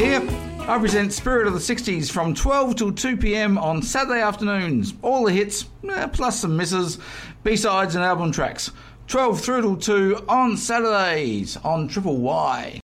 here. I present Spirit of the 60s from 12 till 2 p.m. on Saturday afternoons. All the hits, plus some misses, B-sides and album tracks. 12 through till 2 on Saturdays on Triple Y.